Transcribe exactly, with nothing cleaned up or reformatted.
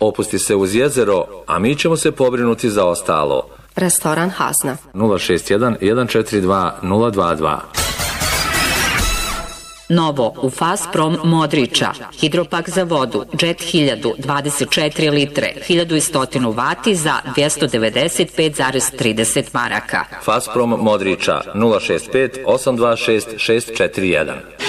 Opusti se uz jezero, a mi ćemo se pobrinuti za ostalo. Restoran Hazna. nula šest jedan jedan četiri dva nula dva dva. Novo u Fasprom Modriča, hidropak za vodu, Jet hiljadu, dvadeset četiri litre, hiljadu sto vati za dvjesto devedeset pet zarez trideset maraka. Fasprom Modriča nula šest pet osam dva šest šest četiri jedan.